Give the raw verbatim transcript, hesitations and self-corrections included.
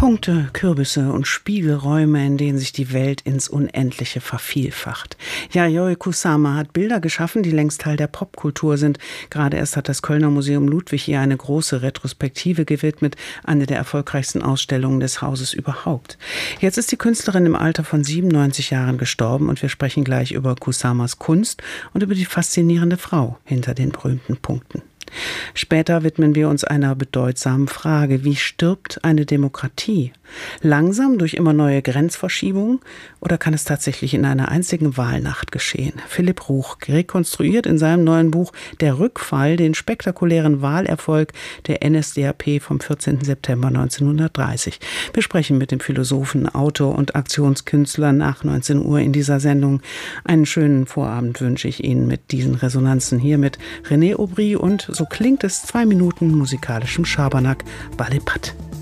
Punkte, Kürbisse und Spiegelräume, in denen sich die Welt ins Unendliche vervielfacht. Yayoi Kusama hat Bilder geschaffen, die längst Teil der Popkultur sind. Gerade erst hat das Kölner Museum Ludwig ihr eine große Retrospektive gewidmet, eine der erfolgreichsten Ausstellungen des Hauses überhaupt. Jetzt ist die Künstlerin im Alter von siebenundneunzig Jahren gestorben und wir sprechen gleich über Kusamas Kunst und über die faszinierende Frau hinter den berühmten Punkten. Später widmen wir uns einer bedeutsamen Frage: Wie stirbt eine Demokratie? Langsam durch immer neue Grenzverschiebungen oder kann es tatsächlich in einer einzigen Wahlnacht geschehen? Philipp Ruch rekonstruiert in seinem neuen Buch Der Rückfall den spektakulären Wahlerfolg der N S D A P vom vierzehnten September neunzehnhundertdreißig. Wir sprechen mit dem Philosophen, Autor und Aktionskünstler nach neunzehn Uhr in dieser Sendung. Einen schönen Vorabend wünsche ich Ihnen mit diesen Resonanzen hier mit René Aubry und so klingt es zwei Minuten musikalischem Schabernack. Ballet Pat.